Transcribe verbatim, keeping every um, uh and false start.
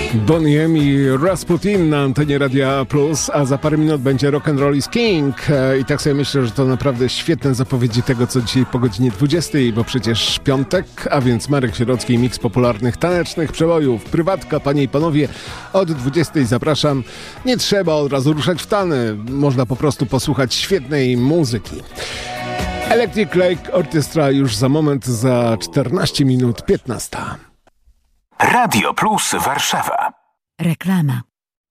Bonnie M i Rasputin na antenie Radia Plus, a za parę minut będzie Rock and Roll is King. I tak sobie myślę, że to naprawdę świetne zapowiedzi tego, co dzisiaj po godzinie dwudziestej, bo przecież piątek, a więc Marek Sierocki i miks popularnych tanecznych przebojów. Prywatka, panie i panowie, od dwudziestej zapraszam. Nie trzeba od razu ruszać w tany, można po prostu posłuchać świetnej muzyki. Electric Lake Orchestra już za moment, za czternaście minut piętnasta. Radio Plus Warszawa. Reklama.